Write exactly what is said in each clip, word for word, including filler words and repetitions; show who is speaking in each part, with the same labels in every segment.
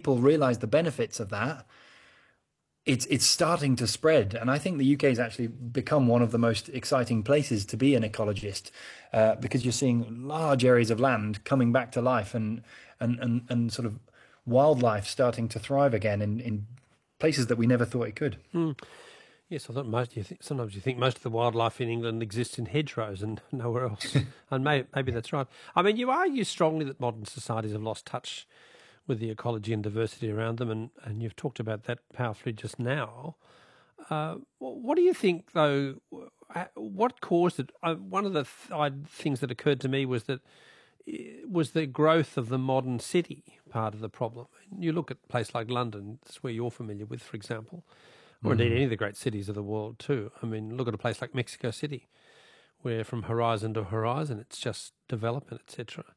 Speaker 1: people realize the benefits of that, it's it's starting to spread. And I think the U K has actually become one of the most exciting places to be an ecologist, uh, because you're seeing large areas of land coming back to life, and and and, and sort of wildlife starting to thrive again in, in places that we never thought it could.
Speaker 2: Mm. Yes, I thought most. You think, sometimes you think most of the wildlife in England exists in hedgerows and nowhere else, and maybe, maybe that's right. I mean, you argue strongly that modern societies have lost touch with the ecology and diversity around them, and, and you've talked about that powerfully just now. Uh, what do you think, though? What caused it? Uh, one of the th- things that occurred to me was that was the growth of the modern city part of the problem. You look at a place like London, that's where you're familiar with, for example, or indeed any of the great cities of the world too. I mean, look at a place like Mexico City, where from horizon to horizon it's just development, et cetera.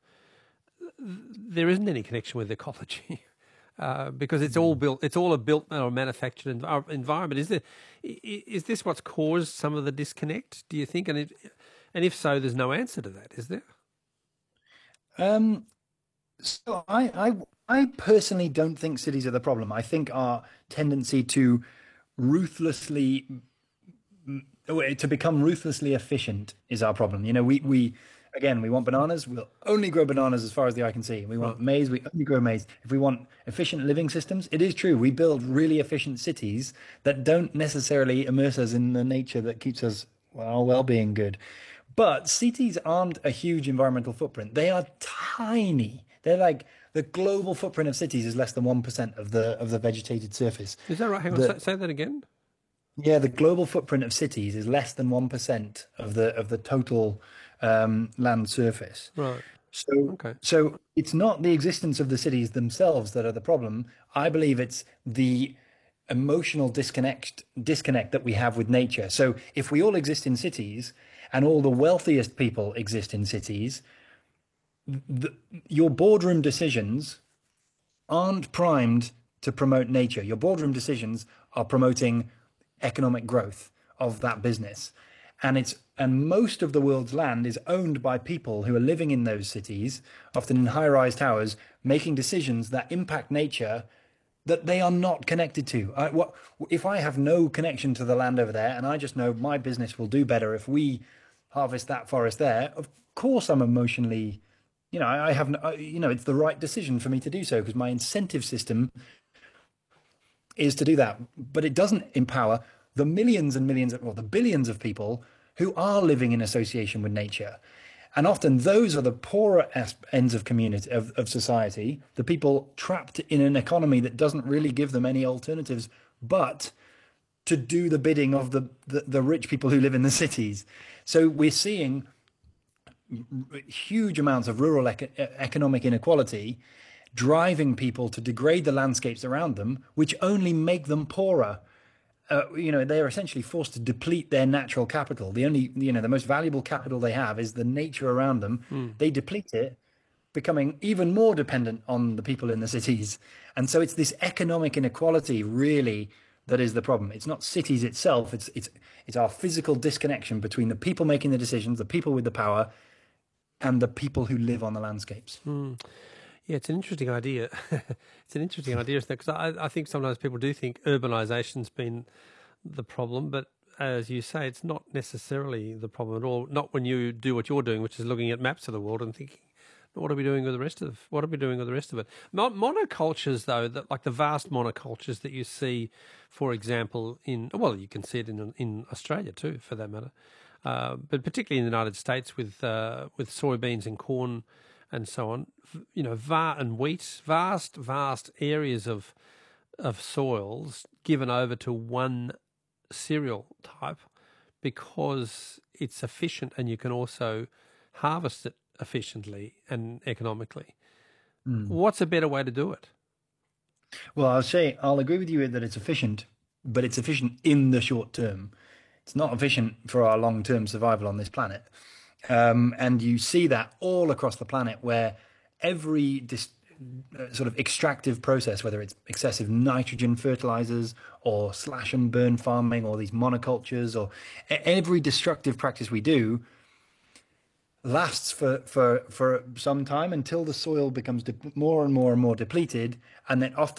Speaker 2: There isn't any connection with ecology uh, because it's all built. It's all a built or manufactured env- environment. Is there? Is this what's caused some of the disconnect? Do you think? And if, and if so, there's no answer to that, is there?
Speaker 1: Um, so I, I, I personally don't think cities are the problem. I think our tendency to ruthlessly to become ruthlessly efficient is our problem. You know, we we again we want bananas, we'll only grow bananas as far as the eye can see. We want
Speaker 2: Right.
Speaker 1: maize, we only grow maize. If we want efficient living systems, it is true we build really efficient cities that don't necessarily immerse us in the nature that keeps us well, our well-being good. But cities aren't a huge environmental footprint. They are tiny. They're like the global footprint of cities is less than one percent of the of the vegetated surface.
Speaker 2: Is that right? Hang on,
Speaker 1: The
Speaker 2: say, say that again.
Speaker 1: yeah, the global footprint of cities is less than one percent of the of the total um, land surface.
Speaker 2: Right.
Speaker 1: So,
Speaker 2: Okay.
Speaker 1: so it's not the existence of the cities themselves that are the problem. I believe it's the emotional disconnect disconnect that we have with nature. So, if we all exist in cities and all the wealthiest people exist in cities, the, your boardroom decisions aren't primed to promote nature. Your boardroom decisions are promoting economic growth of that business. And it's and most of the world's land is owned by people who are living in those cities, often in high-rise towers, making decisions that impact nature that they are not connected to. I, what if I have no connection to the land over there, and I just know my business will do better if we harvest that forest there? Of course, I'm emotionally, you know, I, I have, no, you know, it's the right decision for me to do so because my incentive system is to do that. But it doesn't empower the millions and millions, of, well, the billions of people who are living in association with nature. And often those are the poorer ends of community of, of society, the people trapped in an economy that doesn't really give them any alternatives but to do the bidding of the, the, the rich people who live in the cities. So we're seeing huge amounts of rural ec- economic inequality driving people to degrade the landscapes around them, which only make them poorer. Uh, you know, they are essentially forced to deplete their natural capital. The only, you know, the most valuable capital they have is the nature around them.
Speaker 2: Mm.
Speaker 1: They deplete it, becoming even more dependent on the people in the cities. And so it's this economic inequality really that is the problem. It's not cities itself. It's it's it's our physical disconnection between the people making the decisions, the people with the power, and the people who live on the landscapes.
Speaker 2: Mm. Yeah, it's an interesting idea. It's an interesting idea, isn't it? Because I, I think sometimes people do think urbanisation's been the problem, but as you say, it's not necessarily the problem at all. Not when you do what you're doing, which is looking at maps of the world and thinking, what are we doing with the rest of what are we doing with the rest of it? Mon- monocultures, though, that like the vast monocultures that you see, for example, in well, you can see it in in Australia too, for that matter, uh, but particularly in the United States with uh, with soybeans and corn and so on, you know, va- and wheat, vast, vast areas of of soils given over to one cereal type because it's efficient and you can also harvest it efficiently and economically.
Speaker 1: Mm.
Speaker 2: What's a better way to do it?
Speaker 1: Well, I'll say I'll agree with you that it's efficient, but it's efficient in the short term. It's not efficient for our long-term survival on this planet. Um, and you see that all across the planet where every dis- uh, sort of extractive process, whether it's excessive nitrogen fertilizers or slash and burn farming or these monocultures or e- every destructive practice we do lasts for, for, for some time until the soil becomes de- more and more and more depleted. And then often